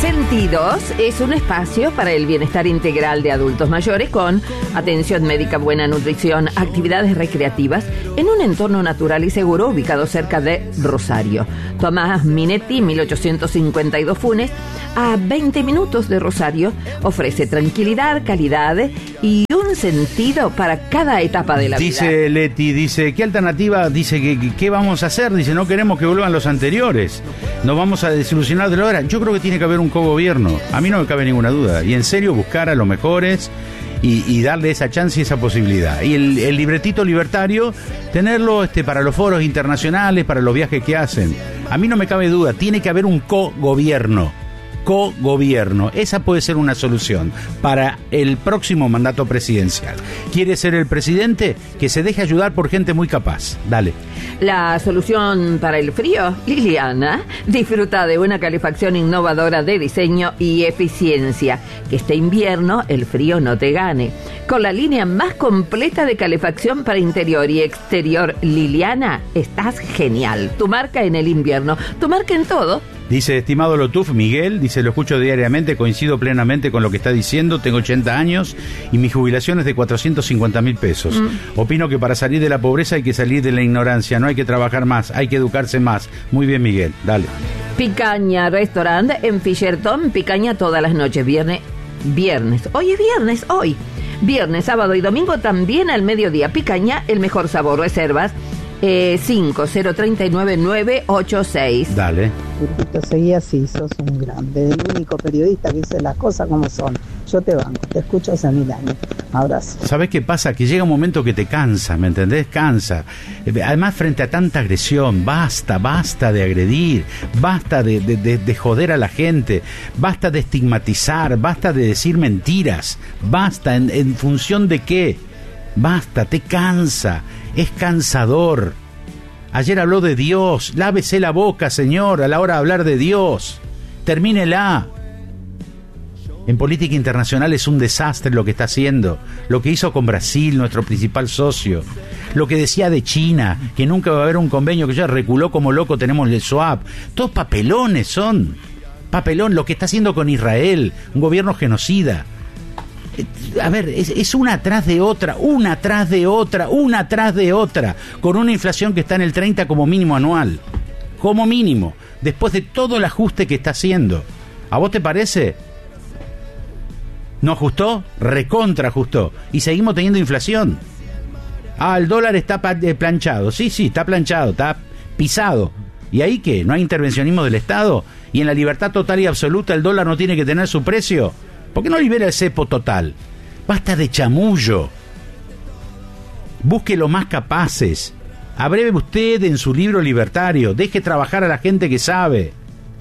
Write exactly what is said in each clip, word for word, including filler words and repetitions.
Sentidos es un espacio para el bienestar integral de adultos mayores con atención médica, buena nutrición, actividades recreativas en un entorno natural y seguro ubicado cerca de Rosario. Tomás Minetti, mil ochocientos cincuenta y dos Funes, a veinte minutos de Rosario, ofrece tranquilidad, calidad y un sentido para cada etapa de la dice vida. Dice Leti, dice, ¿qué alternativa? Dice, que ¿qué vamos a hacer? Dice, no queremos que vuelvan los anteriores. Nos vamos a desilusionar de lo ahora. Yo creo que tiene que haber un cogobierno. A mí no me cabe ninguna duda. Y en serio, buscar a los mejores y, y darle esa chance y esa posibilidad. Y el, el libretito libertario, tenerlo este, para los foros internacionales, para los viajes que hacen. A mí no me cabe duda. Tiene que haber un cogobierno. Co-gobierno, esa puede ser una solución para el próximo mandato presidencial. ¿Quiere ser el presidente? Que se deje ayudar por gente muy capaz. Dale. La solución para el frío, Liliana, disfruta de una calefacción innovadora de diseño y eficiencia. Que este invierno el frío no te gane. Con la línea más completa de calefacción para interior y exterior, Liliana, estás genial. Tu marca en el invierno, tu marca en todo. Dice, estimado Lotuf, Miguel, dice, lo escucho diariamente, coincido plenamente con lo que está diciendo, tengo ochenta años y mi jubilación es de cuatrocientos cincuenta mil pesos. Mm. Opino que para salir de la pobreza hay que salir de la ignorancia, no hay que trabajar más, hay que educarse más. Muy bien, Miguel, dale. Picaña Restaurant en Fisherton, picaña todas las noches, viernes, viernes, hoy es viernes, hoy. Viernes, sábado y domingo también al mediodía, picaña, el mejor sabor, reservas. Eh, cinco cero tres nueve nueve ocho seis. Dale. Te seguí así, sos un grande, el único periodista que dice las cosas como son. Yo te banco, te escucho hace mil años. Abrazo. ¿Sabés qué pasa? Que llega un momento que te cansa, ¿me entendés? Cansa. Además, frente a tanta agresión, basta, basta de agredir, basta de, de, de, de joder a la gente, basta de estigmatizar, basta de decir mentiras, basta, ¿en, en función de qué? Basta, te cansa, es cansador. Ayer habló de Dios, lávese la boca, señor, a la hora de hablar de Dios. Termínela. En política internacional es un desastre lo que está haciendo, lo que hizo con Brasil, nuestro principal socio, lo que decía de China, que nunca va a haber un convenio, que ya reculó como loco, tenemos el swap. Todos papelones son, papelón, lo que está haciendo con Israel, un gobierno genocida. A ver, es, es una tras de otra, una tras de otra, una tras de otra, con una inflación que está en el treinta como mínimo anual, como mínimo, después de todo el ajuste que está haciendo. ¿A vos te parece? ¿No ajustó? Recontra ajustó. Y seguimos teniendo inflación. Ah, el dólar está planchado. Sí, sí, está planchado, está pisado. ¿Y ahí qué? ¿No hay intervencionismo del Estado? ¿Y en la libertad total y absoluta el dólar no tiene que tener su precio? ¿Por qué no libera el cepo total? Basta de chamullo. Busque los más capaces. Abreve usted en su libro libertario. Deje trabajar a la gente que sabe.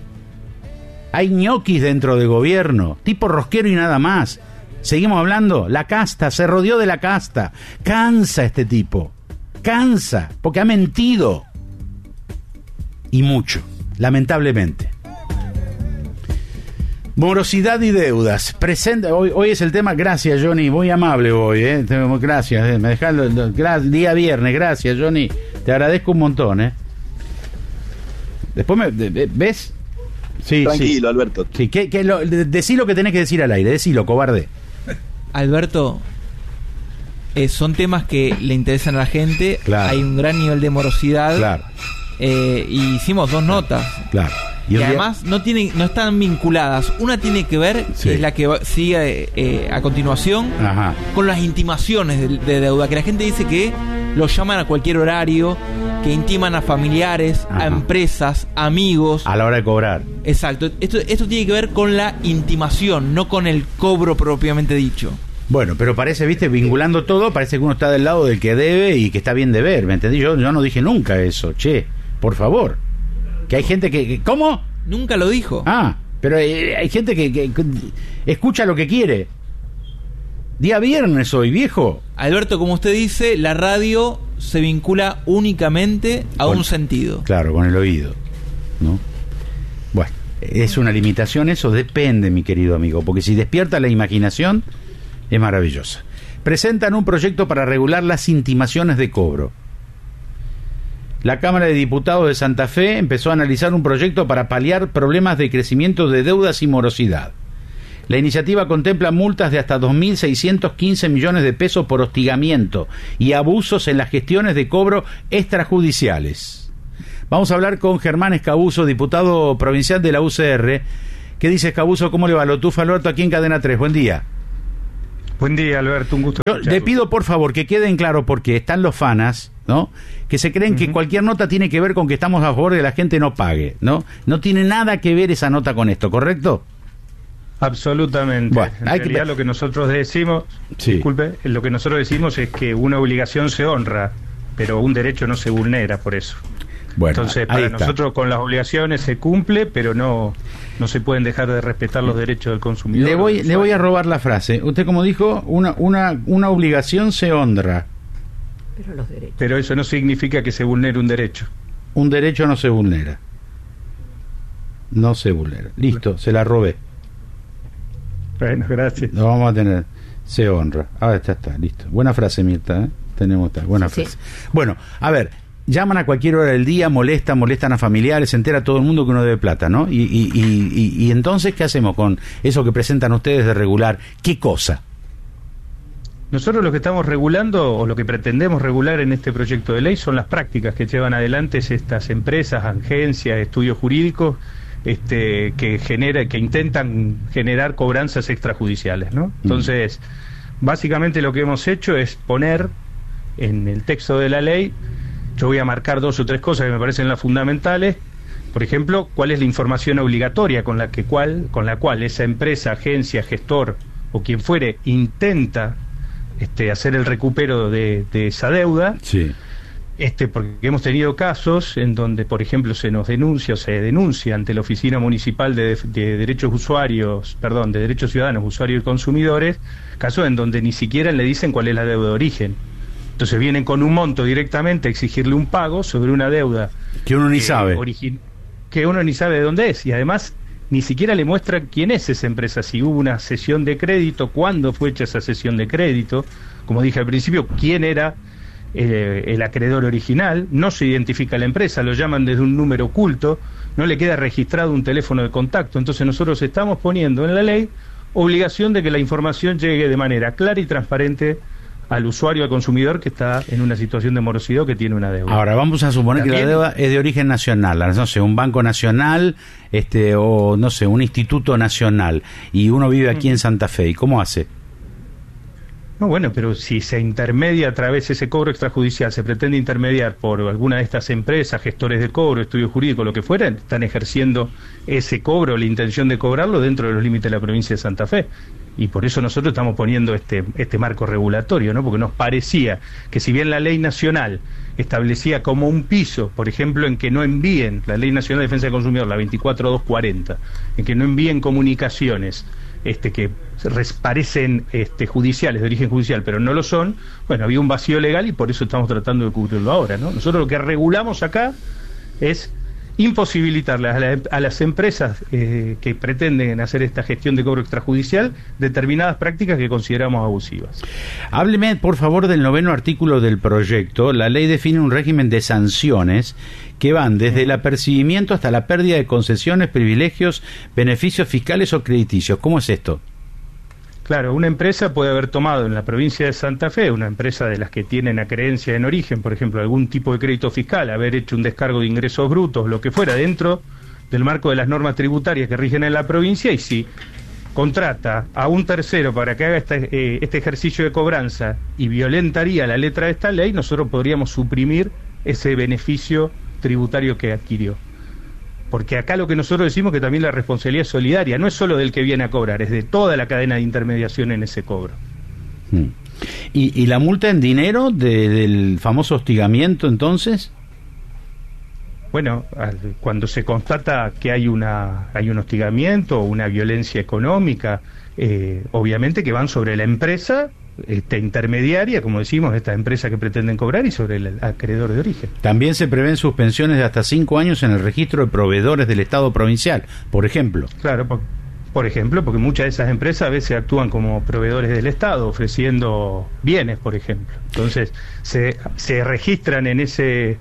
Hay ñoquis dentro del gobierno, tipo rosquero y nada más. Seguimos hablando, la casta, se rodeó de la casta. Cansa este tipo. Cansa, porque ha mentido. Y mucho, lamentablemente. Morosidad y deudas. Presenta, hoy, hoy es el tema. Gracias, Johnny. Muy amable hoy, ¿eh? Gracias. Eh. Me dejás lo, lo, gra- día viernes. Gracias, Johnny. Te agradezco un montón, ¿eh? Después me. De, de, ¿Ves? Sí, tranquilo, sí. Alberto. Sí, que, que lo, de, decí lo que tenés que decir al aire. Decilo, cobarde. Alberto, eh, son temas que le interesan a la gente. Claro. Hay un gran nivel de morosidad. Claro. Eh, y hicimos dos notas. Claro. Y, y además día... no tienen, no están vinculadas. Una tiene que ver, sí. que es la que va, sigue eh, a continuación, Ajá. con las intimaciones de, de deuda, que la gente dice que los llaman a cualquier horario, que intiman a familiares, Ajá. a empresas, amigos. A la hora de cobrar. Exacto. Esto, esto tiene que ver con la intimación, no con el cobro propiamente dicho. Bueno, pero parece, viste, vinculando todo, parece que uno está del lado del que debe y que está bien deber, ¿me entendí? Yo, yo no dije nunca eso, che, por favor. Que hay gente que, que... ¿Cómo? Nunca lo dijo. Ah, pero hay, hay gente que, que, que escucha lo que quiere. Día viernes hoy, viejo. Alberto, como usted dice, la radio se vincula únicamente a con, un sentido. Claro, con el oído, ¿no? Bueno, es una limitación, eso depende, mi querido amigo, porque si despierta la imaginación, es maravillosa. Presentan un proyecto para regular las intimaciones de cobro. la Cámara de Diputados de Santa Fe empezó a analizar un proyecto para paliar problemas de crecimiento de deudas y morosidad. La iniciativa contempla multas de hasta dos mil seiscientos quince millones de pesos por hostigamiento y abusos en las gestiones de cobro extrajudiciales. Vamos a hablar con Germán Escabuso, diputado provincial de la U C R. ¿Qué dice Escabuso? ¿Cómo le va? Lotufa Alberto aquí en Cadena tres. Buen día. Buen día, Alberto, un gusto. Yo le pido por favor que queden claro, porque están los fanas, ¿no?, que se creen uh-huh. que cualquier nota tiene que ver con que estamos a favor de que la gente no pague, ¿no? No tiene nada que ver esa nota con esto, ¿correcto? Absolutamente. Bueno, en hay realidad que... lo que nosotros decimos, sí. disculpe, lo que nosotros decimos es que una obligación se honra, pero un derecho no se vulnera por eso. Bueno, entonces, para nosotros con las obligaciones se cumple, pero no no se pueden dejar de respetar los derechos del consumidor. Le voy le voy a robar la frase. Usted, como dijo, una una una obligación se honra. Pero los derechos. Pero eso no significa que se vulnere un derecho. Un derecho no se vulnera. No se vulnera. Listo, se la robé. Bueno, gracias. Lo vamos a tener. Se honra. Ah, está, está, listo. Buena frase, Mirta, ¿eh? Tenemos esta, buena sí, frase. Sí. Bueno, a ver, llaman a cualquier hora del día, molestan, molestan a familiares, se entera todo el mundo que uno debe plata, ¿no? Y, y, y, y, y entonces, ¿qué hacemos con eso que presentan ustedes de regular? ¿Qué cosa? Nosotros lo que estamos regulando, o lo que pretendemos regular en este proyecto de ley, son las prácticas que llevan adelante estas empresas, agencias, estudios jurídicos, este, que genera, que intentan generar cobranzas extrajudiciales, ¿no? Entonces, mm. básicamente lo que hemos hecho es poner en el texto de la ley, yo voy a marcar dos o tres cosas que me parecen las fundamentales. Por ejemplo, cuál es la información obligatoria con la que cual, con la cual esa empresa, agencia, gestor o quien fuere intenta este, hacer el recupero de, de esa deuda. Sí. Este, porque hemos tenido casos en donde, por ejemplo, se nos denuncia o se denuncia ante la Oficina Municipal de, de Derechos Usuarios, perdón, de Derechos Ciudadanos, Usuarios y Consumidores, casos en donde ni siquiera le dicen cuál es la deuda de origen. Entonces vienen con un monto directamente a exigirle un pago sobre una deuda que uno ni que sabe, origi- que uno ni sabe de dónde es, y además ni siquiera le muestra quién es esa empresa, si hubo una cesión de crédito, cuándo fue hecha esa cesión de crédito, como dije al principio, quién era eh, el acreedor original, no se identifica la empresa, lo llaman desde un número oculto, no le queda registrado un teléfono de contacto. Entonces nosotros estamos poniendo en la ley obligación de que la información llegue de manera clara y transparente al usuario, al consumidor que está en una situación de morosidad o que tiene una deuda. Ahora, vamos a suponer ¿También? que la deuda es de origen nacional, no sé, un banco nacional, este o no sé, un instituto nacional, y uno vive aquí en Santa Fe, ¿y cómo hace? No, bueno, pero si se intermedia a través de ese cobro extrajudicial, se pretende intermediar por alguna de estas empresas, gestores de cobro, estudios jurídicos, lo que fuera, están ejerciendo ese cobro, la intención de cobrarlo dentro de los límites de la provincia de Santa Fe. Y por eso nosotros estamos poniendo este este marco regulatorio, ¿no? Porque nos parecía que si bien la ley nacional establecía como un piso, por ejemplo, en que no envíen, la Ley Nacional de Defensa del Consumidor, la veinticuatro mil doscientos cuarenta, en que no envíen comunicaciones este que parecen este judiciales, de origen judicial, pero no lo son, bueno, había un vacío legal y por eso estamos tratando de cubrirlo ahora, ¿no? Nosotros lo que regulamos acá es imposibilitarle a, la, a las empresas eh, que pretenden hacer esta gestión de cobro extrajudicial determinadas prácticas que consideramos abusivas. Hábleme, por favor, del noveno artículo del proyecto. La ley define un régimen de sanciones que van desde el apercibimiento hasta la pérdida de concesiones, privilegios, beneficios fiscales o crediticios. ¿Cómo es esto? Claro, una empresa puede haber tomado en la provincia de Santa Fe, una empresa de las que tienen acreencia en origen, por ejemplo, algún tipo de crédito fiscal, haber hecho un descargo de ingresos brutos, lo que fuera, dentro del marco de las normas tributarias que rigen en la provincia, y si contrata a un tercero para que haga este, eh, este ejercicio de cobranza y violentaría la letra de esta ley, nosotros podríamos suprimir ese beneficio tributario que adquirió. Porque acá lo que nosotros decimos que también la responsabilidad es solidaria, no es solo del que viene a cobrar, es de toda la cadena de intermediación en ese cobro. Hmm. ¿Y, y la multa en dinero de, del famoso hostigamiento entonces? Bueno, al, cuando se constata que hay una hay un hostigamiento o una violencia económica, eh, obviamente que van sobre la empresa Este, intermediaria, como decimos, estas empresas que pretenden cobrar, y sobre el acreedor de origen. También se prevén suspensiones de hasta cinco años en el registro de proveedores del Estado provincial, por ejemplo. Claro, por, por ejemplo, porque muchas de esas empresas a veces actúan como proveedores del Estado, ofreciendo bienes, por ejemplo. Entonces, se, se registran en ese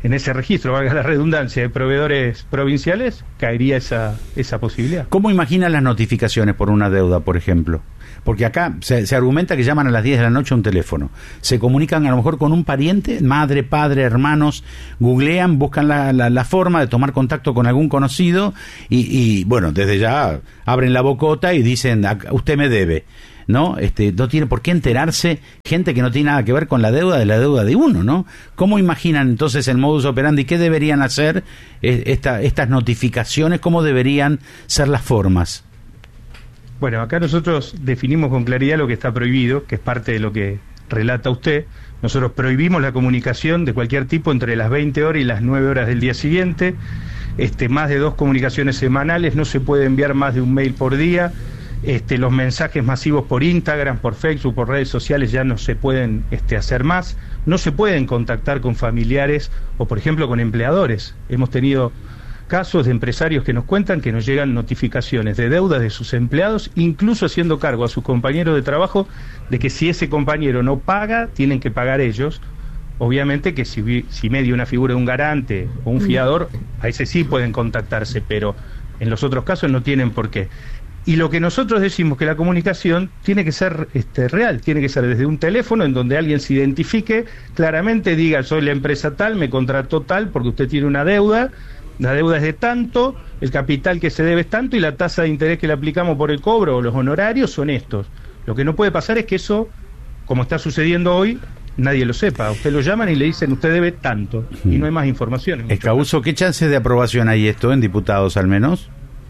en ese registro, valga la redundancia, de proveedores provinciales, caería esa, esa posibilidad. ¿Cómo imaginan las notificaciones por una deuda, por ejemplo? Porque acá se, se argumenta que llaman a las diez de la noche a un teléfono, se comunican a lo mejor con un pariente, madre, padre, hermanos, googlean, buscan la, la, la forma de tomar contacto con algún conocido y, y bueno, desde ya abren la bocota y dicen, usted me debe, ¿no? Este, no tiene por qué enterarse gente que no tiene nada que ver con la deuda de la deuda de uno, ¿no? ¿Cómo imaginan entonces el modus operandi? ¿Qué deberían hacer eh, esta, estas notificaciones? ¿Cómo deberían ser las formas? Bueno, acá nosotros definimos con claridad lo que está prohibido, que es parte de lo que relata usted. Nosotros prohibimos la comunicación de cualquier tipo entre las veinte horas y las nueve horas del día siguiente. Este, más de dos comunicaciones semanales, no se puede enviar más de un mail por día. Este, los mensajes masivos por Instagram, por Facebook, por redes sociales ya no se pueden este, hacer más. No se pueden contactar con familiares o, por ejemplo, con empleadores. Hemos tenido casos de empresarios que nos cuentan que nos llegan notificaciones de deudas de sus empleados, incluso haciendo cargo a sus compañeros de trabajo de que si ese compañero no paga, tienen que pagar ellos. Obviamente que si, si media una figura de un garante o un fiador, a ese sí pueden contactarse, pero en los otros casos no tienen por qué. Y lo que nosotros decimos que la comunicación tiene que ser este, real, tiene que ser desde un teléfono en donde alguien se identifique, claramente diga, soy la empresa tal, me contrató tal porque usted tiene una deuda, la deuda es de tanto, el capital que se debe es tanto y la tasa de interés que le aplicamos por el cobro o los honorarios son estos. Lo que no puede pasar es que eso, como está sucediendo hoy, nadie lo sepa. Usted lo llaman y le dicen, usted debe tanto, y no hay más información. Escabuso, ¿qué chances de aprobación hay esto en diputados al menos?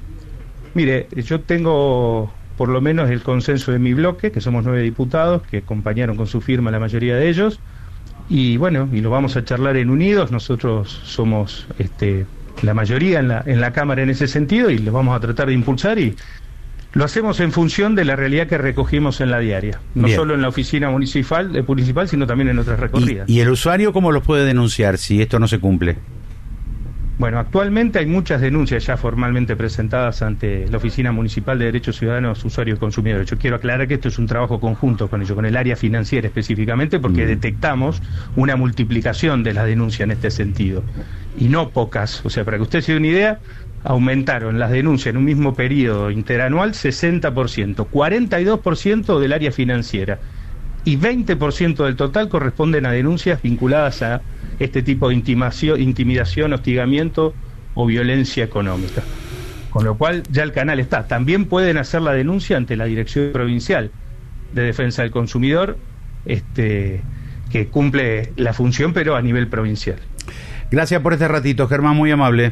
Mire, yo tengo por lo menos el consenso de mi bloque, que somos nueve diputados, que acompañaron con su firma la mayoría de ellos, y bueno, y lo vamos a charlar en Unidos. Nosotros somos este, la mayoría en la, en la Cámara en ese sentido, y lo vamos a tratar de impulsar, y lo hacemos en función de la realidad que recogimos en la diaria, no Bien. Solo en la oficina municipal, eh, municipal, sino también en otras recorridas. ¿Y, ¿Y el usuario cómo los puede denunciar si esto no se cumple? Bueno, actualmente hay muchas denuncias ya formalmente presentadas ante la Oficina Municipal de Derechos Ciudadanos, Usuarios y Consumidores. Yo quiero aclarar que esto es un trabajo conjunto con ello, con el área financiera específicamente, porque mm. detectamos una multiplicación de las denuncias en este sentido, y no pocas. O sea, para que usted se dé una idea, aumentaron las denuncias en un mismo periodo interanual sesenta por ciento, cuarenta y dos por ciento del área financiera, y veinte por ciento del total corresponden a denuncias vinculadas a este tipo de intimación, intimidación, hostigamiento o violencia económica. Con lo cual ya el canal está. También pueden hacer la denuncia ante la Dirección Provincial de Defensa del Consumidor, este, que cumple la función pero a nivel provincial. Gracias por este ratito, Germán, muy amable.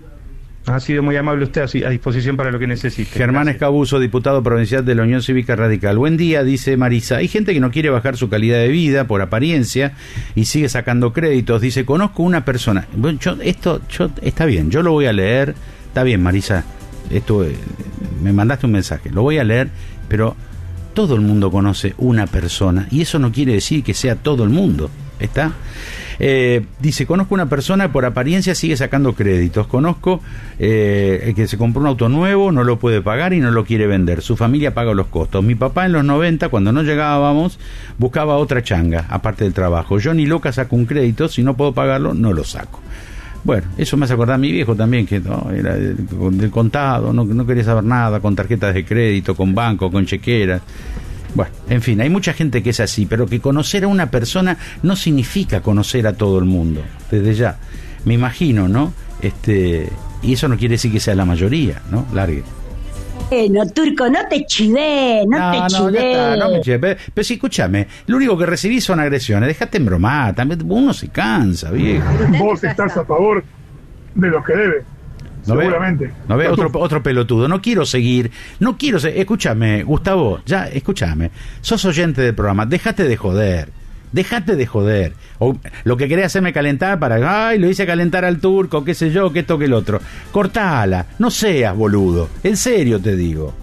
Ha sido muy amable usted, a disposición para lo que necesite. Germán Gracias. Escabuso, diputado provincial de la Unión Cívica Radical. Buen día, dice Marisa. Hay gente que no quiere bajar su calidad de vida por apariencia y sigue sacando créditos. Dice, conozco una persona. Bueno, yo, esto yo, está bien, yo lo voy a leer. Está bien, Marisa. Esto eh, me mandaste un mensaje. Lo voy a leer, pero todo el mundo conoce una persona y eso no quiere decir que sea todo el mundo. ¿Está? Eh, dice, conozco una persona por apariencia sigue sacando créditos. Conozco eh, el que se compró un auto nuevo, no lo puede pagar y no lo quiere vender. Su familia paga los costos. Mi papá en los noventa, cuando no llegábamos, buscaba otra changa, aparte del trabajo. Yo ni loca saco un crédito, si no puedo pagarlo, no lo saco. Bueno, eso me hace acordar a mi viejo también, que no, era del, del contado, no, no quería saber nada, con tarjetas de crédito, con banco, con chequeras. Bueno, en fin, hay mucha gente que es así, pero que conocer a una persona no significa conocer a todo el mundo, desde ya. Me imagino, ¿no? Este, y eso no quiere decir que sea la mayoría, ¿no? Largue. Eh, no, Turco, no te chivé, no, no te no, chivé. Ya está, no me chivé. Pero, pero sí, escúchame, lo único que recibí son agresiones, déjate embromar, también uno se cansa, viejo. Vos estás a favor de los que debe. ¿No Seguramente. Ve, ¿No ve? Otro, otro pelotudo. No quiero seguir. No quiero seguir. Escúchame, Gustavo. Ya, escúchame. Sos oyente del programa. Déjate de joder. Déjate de joder. O lo que querés hacerme calentar para. Ay, lo hice calentar al turco, qué sé yo, que esto, que el otro. Cortala. No seas boludo. En serio te digo.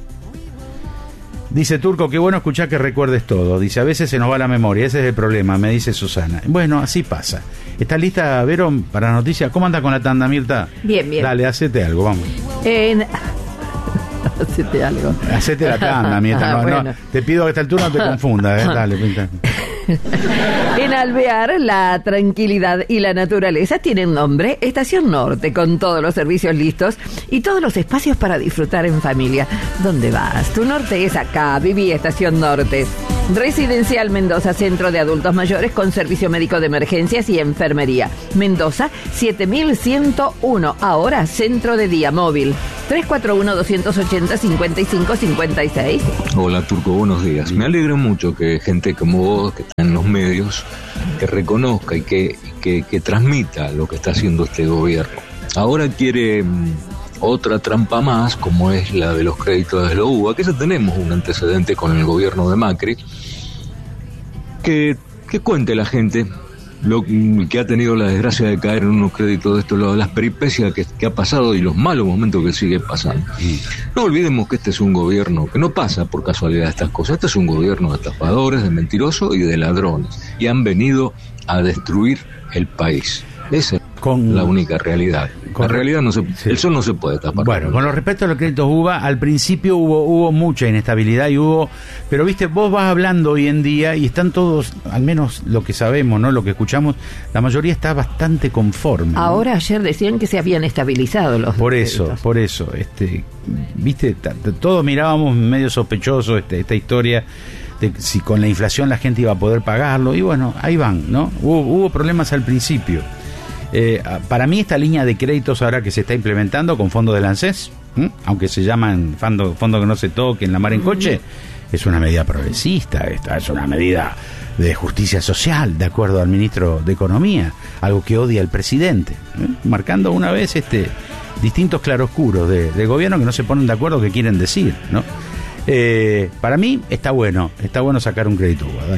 Dice Turco, qué bueno escuchar que recuerdes todo. Dice, a veces se nos va la memoria, ese es el problema, me dice Susana. Bueno, así pasa. ¿Estás lista, Vero, para la noticia? ¿Cómo anda con la tanda, Mirta? Bien, bien. Dale, hacete algo, vamos. En... hacete algo. Hacete la tanda, Mirta. No, bueno. no, te pido que a esta altura no te confundas, ¿eh? Dale, pinta. En Alvear, la tranquilidad y la naturaleza tienen nombre. Estación Norte, con todos los servicios listos y todos los espacios para disfrutar en familia. ¿Dónde vas? Tu norte es acá. Viví Estación Norte. Residencial Mendoza, centro de adultos mayores con servicio médico de emergencias y enfermería. Mendoza, siete mil ciento uno. Ahora, centro de día móvil. tres cuatro uno, dos ocho cero, cinco cinco cinco seis. Hola, Turco, buenos días. Me alegra mucho que gente como vos, que está en los medios, que reconozca y que, que, que transmita lo que está haciendo este gobierno. Ahora quiere mmm, otra trampa más, como es la de los créditos de la U B A, que ya tenemos un antecedente con el gobierno de Macri. Que, que cuente la gente lo que ha tenido la desgracia de caer en unos créditos de estos, las peripecias que, que ha pasado y los malos momentos que sigue pasando. No olvidemos que este es un gobierno que no pasa por casualidad estas cosas. Este es un gobierno de estafadores, de mentirosos y de ladrones, y han venido a destruir el país. Esa es con, la única realidad. Con, la realidad no se, sí. El sol no se puede tapar. Bueno, con lo respecto a los créditos U B A, al principio hubo hubo mucha inestabilidad y hubo, pero viste, vos vas hablando hoy en día y están todos, al menos lo que sabemos, no, lo que escuchamos, la mayoría está bastante conforme. Ahora, ¿no? Ayer decían que se habían estabilizado los por eso, créditos. Por eso, este, viste, t- t- todos mirábamos medio sospechoso este, esta historia de si con la inflación la gente iba a poder pagarlo y bueno, ahí van, ¿no? Hubo, hubo problemas al principio. Eh, para mí esta línea de créditos ahora que se está implementando con fondos del ANSES, ¿m? aunque se llaman fondo, fondo que no se toque en la mar en coche, es una medida progresista, esta es una medida de justicia social, de acuerdo al ministro de Economía, algo que odia el presidente, ¿eh? marcando una vez este distintos claroscuros de, de gobierno que no se ponen de acuerdo qué quieren decir, ¿no? Eh, para mí está bueno, está bueno sacar un crédito. ¿verdad?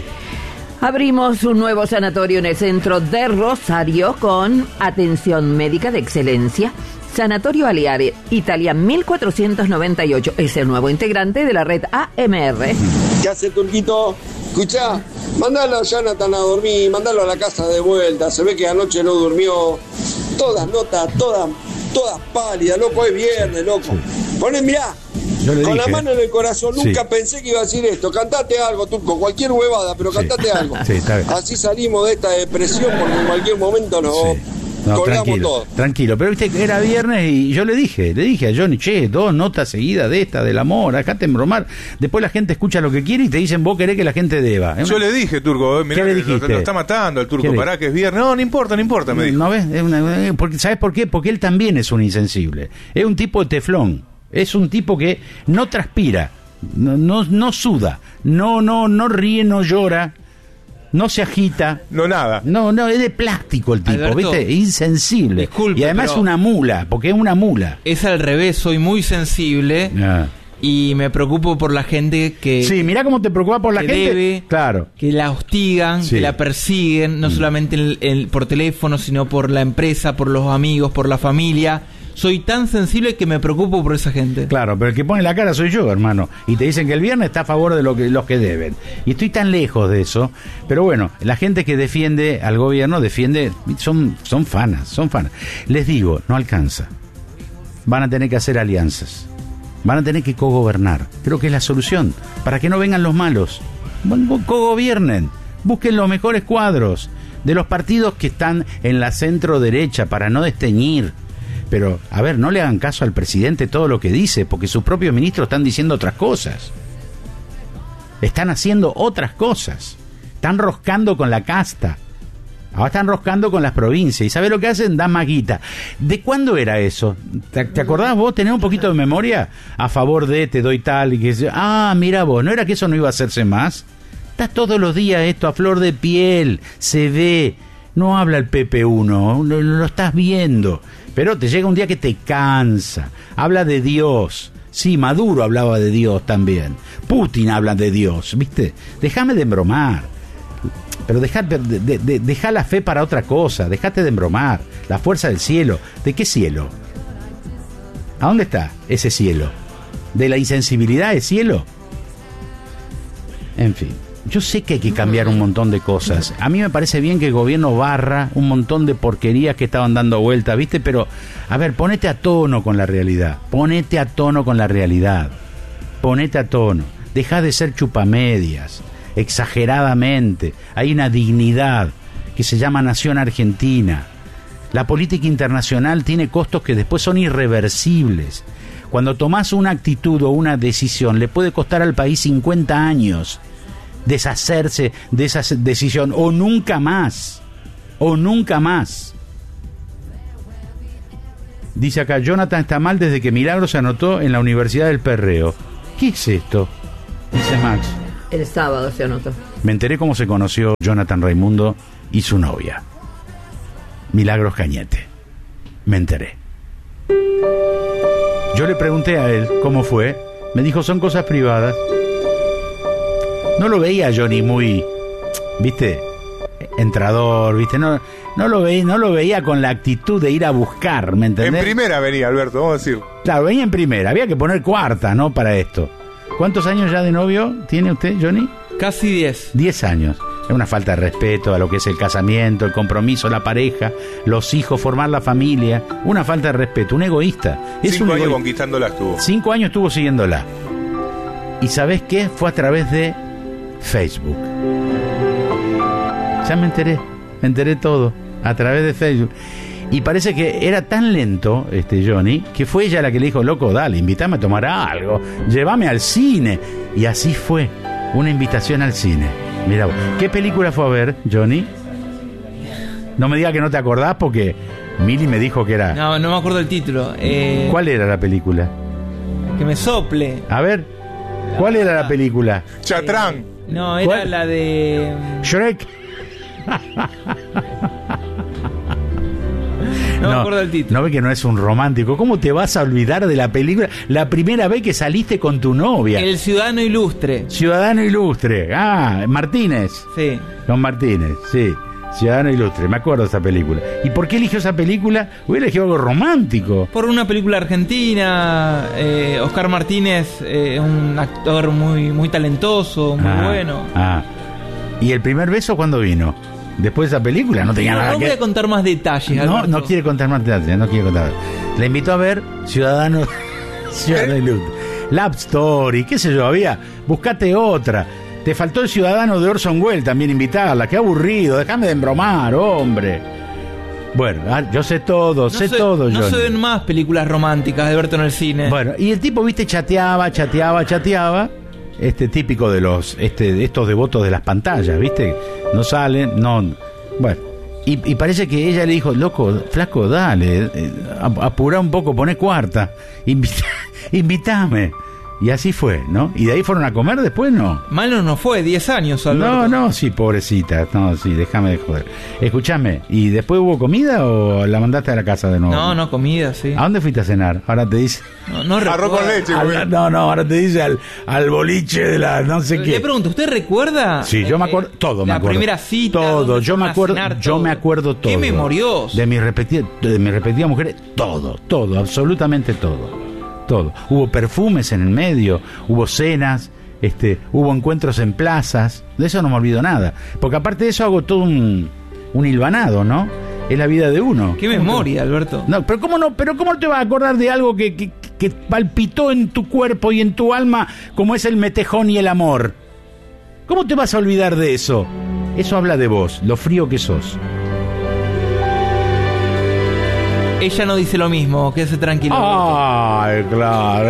Abrimos un nuevo sanatorio en el centro de Rosario con atención médica de excelencia. Sanatorio Aliare, Italia mil cuatrocientos noventa y ocho. Es el nuevo integrante de la red A M R. ¿Qué hace, Turquito? Escuchá, mandalo a Jonathan a dormir, mandalo a la casa de vuelta. Se ve que anoche no durmió. Todas notas, todas, todas pálidas, loco, es viernes, loco. Poné, mirá. Con dije. La mano en el corazón, nunca sí. pensé que iba a decir esto. Cantate algo, Turco, cualquier huevada, pero cantate sí. algo. Sí, está bien. Así salimos de esta depresión porque en cualquier momento nos sí. no, colgamos tranquilo, todo. Tranquilo, pero viste que era viernes y yo le dije, le dije a Johnny, che, dos notas seguidas de esta, del amor, dejate embromar. Después la gente escucha lo que quiere y te dicen, vos querés que la gente deba. Yo le dije, Turco, eh, mirá, ¿qué le dijiste? Lo, lo está matando el Turco, pará que es viernes. No, no importa, no importa, me dijo. ¿No ves? Es una, porque, ¿sabes por qué? Porque él también es un insensible. Es un tipo de teflón. Es un tipo que no transpira, no, no, no suda, no, no, no ríe, no llora, no se agita. No, nada. No, no, es de plástico el tipo, Alberto, ¿viste? Insensible. Disculpe, y además es una mula, porque es una mula. Es al revés, soy muy sensible. Ah. Y me preocupo por la gente que... Sí, mirá cómo te preocupa por la gente. Debe, claro. Que la hostigan, sí. que la persiguen, no mm. solamente el, el, por teléfono, sino por la empresa, por los amigos, por la familia. Soy tan sensible que me preocupo por esa gente. Claro, pero el que pone la cara soy yo, hermano. Y te dicen que el viernes está a favor de lo que, los que deben. Y estoy tan lejos de eso. Pero bueno, la gente que defiende al gobierno, defiende... Son, son fanas, son fanas. Les digo, no alcanza. Van a tener que hacer alianzas. Van a tener que cogobernar. Creo que es la solución. Para que no vengan los malos. Cogobiernen. Busquen los mejores cuadros de los partidos que están en la centro derecha para no desteñir. Pero, a ver, no le hagan caso al presidente todo lo que dice, porque sus propios ministros están diciendo otras cosas. Están haciendo otras cosas. Están roscando con la casta. Ahora están roscando con las provincias. ¿Y sabés lo que hacen? Dan más guita. ¿De cuándo era eso? ¿Te, te acordás vos? ¿Tenés un poquito de memoria? A favor de te doy tal y que... Ah, mira vos, ¿no era que eso no iba a hacerse más? Está todos los días esto a flor de piel. Se ve. No habla el P P uno. Lo, lo estás viendo. Pero te llega un día que te cansa. Habla de Dios. Sí, Maduro hablaba de Dios también. Putin habla de Dios, ¿viste? Déjame de embromar. Pero deja, de, de, de, deja la fe para otra cosa. Dejate de embromar. La fuerza del cielo. ¿De qué cielo? ¿A dónde está ese cielo? ¿De la insensibilidad es cielo? En fin. Yo sé que hay que cambiar un montón de cosas. A mí me parece bien que el gobierno barra un montón de porquerías que estaban dando vuelta, ¿viste? Pero, a ver, ponete a tono con la realidad. Ponete a tono con la realidad. Ponete a tono. Dejá de ser chupamedias. exageradamente. Hay una dignidad que se llama nación argentina. La política internacional tiene costos que después son irreversibles. Cuando tomás una actitud o una decisión, le puede costar al país cincuenta años deshacerse de esa decisión, o nunca más, o nunca más. Dice acá, Jonathan está mal desde que Milagro se anotó en la Universidad del Perreo. ¿Qué es esto? Dice Max. El sábado se anotó. Me enteré cómo se conoció Jonathan Raimundo y su novia, Milagros Cañete. Me enteré. Yo le pregunté a él cómo fue. Me dijo, son cosas privadas. No lo veía a Johnny muy, ¿viste? Entrador, ¿viste? No, no, lo veía, no lo veía con la actitud de ir a buscar, ¿me entendés? En primera venía, Alberto, vamos a decir. Claro, venía en primera. Había que poner cuarta, ¿no? Para esto. ¿Cuántos años ya de novio tiene usted, Johnny? Casi diez. Diez años. Es una falta de respeto a lo que es el casamiento, el compromiso, la pareja, los hijos, formar la familia. Una falta de respeto, un egoísta. Es Cinco un años egoísta. conquistándola estuvo. Cinco años estuvo siguiéndola. ¿Y sabés qué? Fue a través de Facebook. Ya me enteré, me enteré todo a través de Facebook. Y parece que era tan lento este Johnny que fue ella la que le dijo, loco, dale, invítame a tomar algo, llévame al cine. Y así fue, una invitación al cine. Mira, ¿qué película fue a ver, Johnny? No me digas que no te acordás porque Mili me dijo que era... No, no me acuerdo el título. Eh... ¿Cuál era la película? Que me sople. A ver, ¿cuál era la película? Chatrán. Eh, no, era ¿Cuál? la de... Shrek. No, no me acuerdo del título. No ve que no es un romántico. ¿Cómo te vas a olvidar de la película? La primera vez que saliste con tu novia. El Ciudadano Ilustre. Ciudadano Ilustre. Ah, Martínez. Sí. Con Martínez, sí. Ciudadano Ilustre. Me acuerdo de esa película. ¿Y por qué eligió esa película? Hubiera elegido algo romántico. Por una película argentina. Eh, Oscar Martínez, eh, un actor muy, muy talentoso, muy ah, bueno. Ah. ¿Y el primer beso cuándo vino? Después de esa película no tenía no, nada no que... voy a contar más detalles, No, Alberto. no quiere contar más detalles, no quiere contar. La invitó a ver Ciudadano Ciudadano Ilustre. Love Story, qué sé yo, había. Buscate otra. Te faltó el Ciudadano de Orson Welles también invitarla. Qué aburrido, déjame de embromar, hombre. Bueno, ah, yo sé todo, no sé se, todo, No Johnny. se ven más películas románticas de Alberto en el cine. Bueno, y el tipo, viste, chateaba, chateaba, chateaba. Este típico de los, este, de estos devotos de las pantallas, viste. No salen, no. Bueno, y, y parece que ella le dijo, loco, flaco, dale, eh, apurá un poco, poné cuarta, invita, invítame. Y así fue, ¿no? Y de ahí fueron a comer después, ¿no? Malo no fue, diez años, Alberto. No, no, sí, pobrecita, no, sí, déjame de joder. Escúchame, ¿y después hubo comida o la mandaste a la casa de nuevo? No, no, comida, sí. ¿A dónde fuiste a cenar? Ahora te dice... No, no Arroz con leche. Al, no, no, ahora te dice al, al boliche de la no sé qué. Le pregunto, ¿usted recuerda? Sí, yo me acuerdo, todo me la acuerdo. La primera cita. Todo, yo me acuerdo, cenar, yo todo. me acuerdo todo. Qué memorioso. De mi respectiva, de mi respectiva mujer, todo, todo, absolutamente todo. Todo. Hubo perfumes en el medio, hubo cenas, este, hubo encuentros en plazas, de eso no me olvido nada. Porque aparte de eso hago todo un, un hilvanado, ¿no? Es la vida de uno. Qué memoria, Alberto. No, pero cómo no, pero cómo te vas a acordar de algo que, que, que palpitó en tu cuerpo y en tu alma como es el metejón y el amor. ¿Cómo te vas a olvidar de eso? Eso habla de vos, lo frío que sos. Ella no dice lo mismo, quédese tranquilo. Ay, claro.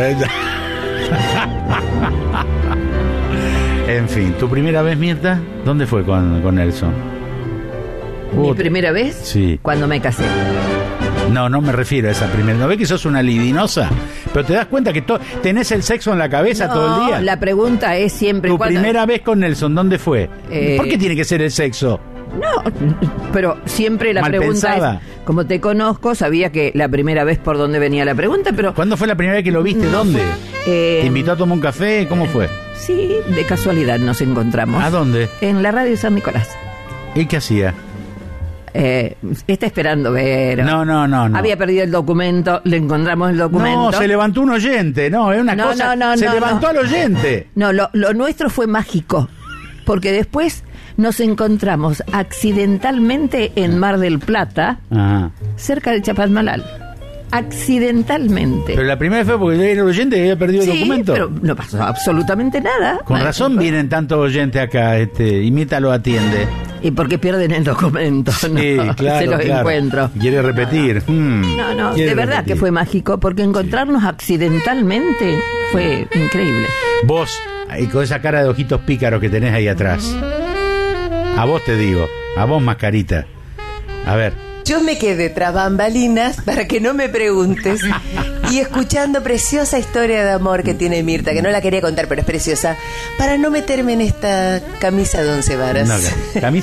En fin, ¿tu primera vez, Mirta? ¿Dónde fue con, con Nelson? ¿Mi Uh, primera vez? Sí. Cuando me casé. No, no me refiero a esa primera. ¿No ves que sos una libidinosa? Pero te das cuenta que to- tenés el sexo en la cabeza No, todo el día. la pregunta es siempre... Tu cuando- primera vez con Nelson, ¿dónde fue? Eh, ¿Por qué tiene que ser el sexo? No, pero siempre la Mal pregunta pensada. es... Como te conozco, sabía que la primera vez por dónde venía la pregunta, pero... ¿Cuándo fue la primera vez que lo viste? No ¿Dónde? Eh, ¿Te invitó a tomar un café? ¿Cómo fue? Sí, de casualidad nos encontramos. ¿A dónde? En la radio San Nicolás. ¿Y qué hacía? Eh, está esperando ver. No, no, no, no. Había perdido el documento, le encontramos el documento. No, se levantó un oyente, no, es una No, cosa. no, no, se no, levantó no. al oyente. No, lo, lo nuestro fue mágico, porque después nos encontramos accidentalmente en Mar del Plata, Ajá. cerca de Chapadmalal. accidentalmente. Pero la primera vez fue porque era el oyente que había perdido sí, el documento. Pero no pasó absolutamente nada. Con Bueno, razón pues, vienen tantos oyentes acá, este, Imítalo atiende. ¿Y por qué pierden el documento? Sí, No, claro, se los claro. encuentro. Quiere repetir. Mm, No, no, quiere de verdad repetir. que fue mágico, porque encontrarnos accidentalmente fue increíble. Vos, ahí con esa cara de ojitos pícaros que tenés ahí atrás. A vos te digo, a vos, mascarita. A ver. Yo me quedé tras bambalinas para que no me preguntes y escuchando preciosa historia de amor que tiene Mirta, que no la quería contar, pero es preciosa, para no meterme en esta camisa de once varas. No, camisa